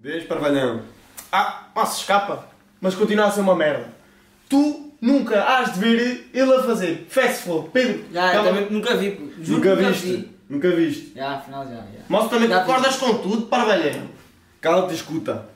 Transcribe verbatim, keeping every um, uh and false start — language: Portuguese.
Vês, parvalhão? Ah, mas se escapa. Mas continua a ser uma merda. Tu nunca has de ver ele a fazer. Festival, Pedro. Já, eu Calma. também nunca vi. pô. Juro Nunca que viste? vi. Nunca viste? Já, afinal já. já. Mas tu também Já vi. concordas com tudo, parvalhão. Cala-te e escuta.